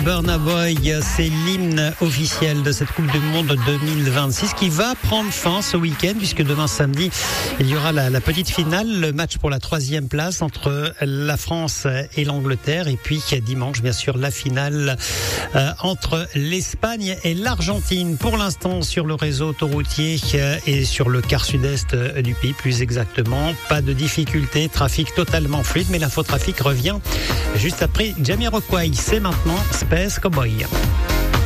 Burna Boy, c'est l'hymne officiel de cette Coupe du Monde 2026 qui va prendre fin ce week-end puisque demain samedi, il y aura la petite finale, le match pour la 3e place entre la France et l'Angleterre et puis dimanche, bien sûr, la finale entre l'Espagne et l'Argentine. Pour l'instant, sur le réseau autoroutier et sur le quart sud-est du pays, plus exactement, pas de difficultés, trafic totalement fluide, mais l'infotrafic revient juste après Jamiroquai. C'est maintenant Space Cowboy.